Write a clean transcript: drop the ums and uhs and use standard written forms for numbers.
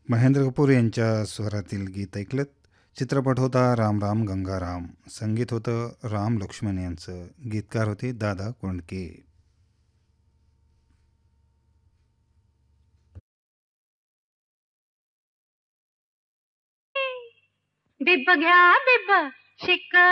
महेंद्र कपूर यांच्या स्वरातील गीत ऐकलं. चित्रपट होता राम राम गंगाराम. संगीत होतं राम लक्ष्मण यांचं. गीतकार होते दादा कोंडके. बिब्ब घ्या बिब्ब शिक्क